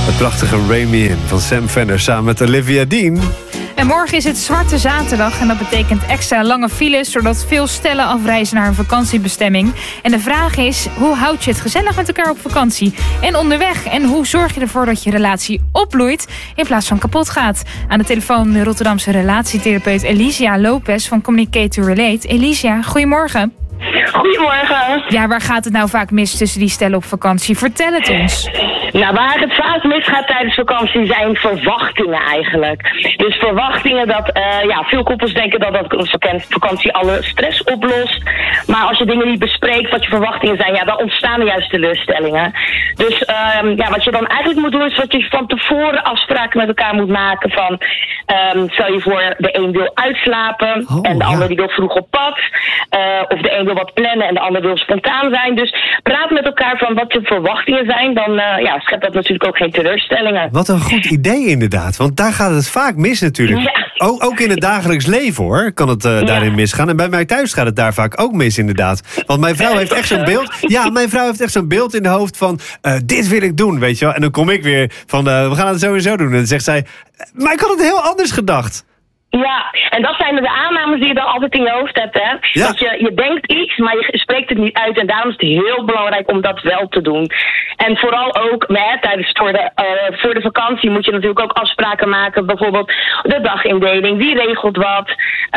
Het prachtige Rain Me In van Sam Fender samen met Olivia Dean. En morgen is het Zwarte Zaterdag en dat betekent extra lange files, zodat veel stellen afreizen naar een vakantiebestemming. En de vraag is, hoe houd je het gezellig met elkaar op vakantie en onderweg? En hoe zorg je ervoor dat je relatie opbloeit in plaats van kapot gaat? Aan de telefoon de Rotterdamse relatietherapeut Elisia Lopez van Communicate to Relate. Elisia, goedemorgen. Goedemorgen. Ja, waar gaat het nou vaak mis tussen die stellen op vakantie? Vertel het ons. Nou, waar het vaak misgaat tijdens vakantie zijn verwachtingen eigenlijk. Dus verwachtingen dat, veel koppels denken dat vakantie alle stress oplost. Maar als je dingen niet bespreekt wat je verwachtingen zijn, dan ontstaan er juist teleurstellingen. Dus wat je dan eigenlijk moet doen is dat je van tevoren afspraken met elkaar moet maken van, stel je voor de een wil uitslapen en de ander die wil vroeg op pad. Of de een wil wat plannen en de ander wil spontaan zijn. Dus praat met elkaar van wat je verwachtingen zijn, dan schept dat natuurlijk ook geen teleurstellingen. Wat een goed idee inderdaad, want daar gaat het vaak mis natuurlijk. Ja. Ook in het dagelijks leven hoor, kan het daarin misgaan. En bij mij thuis gaat het daar vaak ook mis inderdaad. Want mijn vrouw heeft echt zo'n beeld. Ja, mijn vrouw heeft echt zo'n beeld in de hoofd van, dit wil ik doen, weet je wel. En dan kom ik weer van, we gaan het sowieso doen. En dan zegt zij, maar ik had het heel anders gedacht. Ja, en dat zijn de aannames die je dan altijd in je hoofd hebt, hè? Ja. Dat je denkt iets, maar je spreekt het niet uit. En daarom is het heel belangrijk om dat wel te doen. En vooral ook, tijdens voor de vakantie moet je natuurlijk ook afspraken maken. Bijvoorbeeld de dagindeling, wie regelt wat.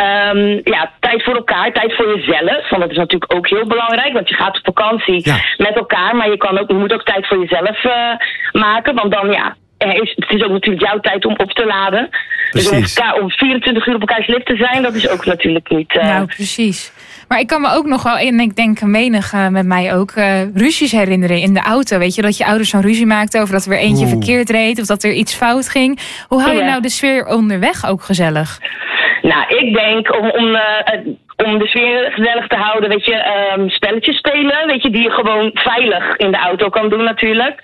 Tijd voor elkaar, tijd voor jezelf. Want dat is natuurlijk ook heel belangrijk, want je gaat op vakantie met elkaar. Maar je moet ook tijd voor jezelf maken, want dan het is ook natuurlijk jouw tijd om op te laden. Precies. Dus om 24 uur op elkaars lip te zijn, dat is ook natuurlijk niet... Nou, precies. Maar ik kan me ook nog wel, en ik denk menig met mij ook, ruzies herinneren in de auto. Weet je, dat je ouders zo'n ruzie maakten over dat er weer eentje verkeerd reed of dat er iets fout ging. Hoe hou je nou de sfeer onderweg ook gezellig? Nou, ik denk om de sfeer gezellig te houden, weet je, spelletjes spelen, weet je, die je gewoon veilig in de auto kan doen natuurlijk.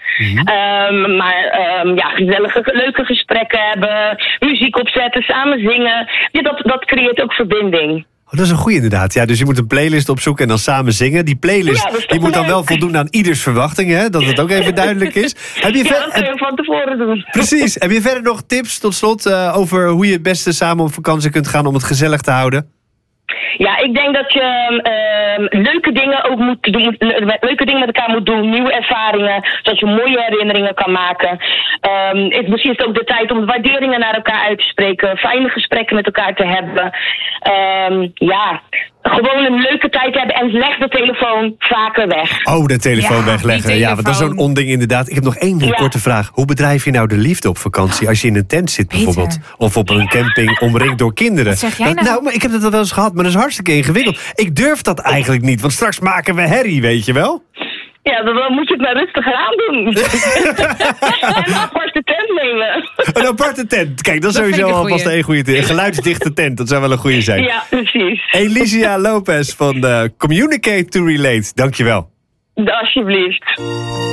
Gezellige, leuke gesprekken hebben, muziek opzetten, samen zingen. Ja, dat creëert ook verbinding. Dat is een goeie inderdaad. Ja, dus je moet een playlist opzoeken en dan samen zingen. Die playlist die moet dan wel voldoen aan ieders verwachtingen, hè? Dat het ook even duidelijk is. Dat kun je van tevoren doen. Precies. Heb je verder nog tips tot slot over hoe je het beste samen op vakantie kunt gaan om het gezellig te houden? Ja, ik denk dat je leuke dingen ook moet doen, leuke dingen met elkaar moet doen, nieuwe ervaringen, zodat je mooie herinneringen kan maken. Misschien is het ook de tijd om waarderingen naar elkaar uit te spreken, fijne gesprekken met elkaar te hebben. Gewoon een leuke tijd hebben en leg de telefoon vaker weg. Oh, de telefoon wegleggen. Ja, want dat is zo'n onding inderdaad. Ik heb nog één korte vraag. Hoe bedrijf je nou de liefde op vakantie als je in een tent zit bijvoorbeeld? Of op een camping omringd door kinderen? Wat zeg jij nou? Maar ik heb dat wel eens gehad, maar dat is hartstikke ingewikkeld. Ik durf dat eigenlijk niet, want straks maken we herrie, weet je wel? Ja, dan moet je het maar rustig aan doen. En een aparte tent nemen. Een aparte tent. Kijk, dat is sowieso alvast een goede tip. Een geluidsdichte tent, dat zou wel een goede zijn. Ja, precies. Elisia Lopez van Communicate to Relate. Dankjewel. Alsjeblieft.